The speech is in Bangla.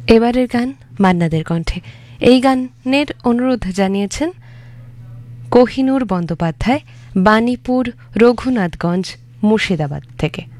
এবারের গান মান্নাদের কণ্ঠে। এই গানের অনুরোধ জানিয়েছেন কোহিনূর বন্দ্যোপাধ্যায়, বাণীপুর, রঘুনাথগঞ্জ, মুর্শিদাবাদ থেকে।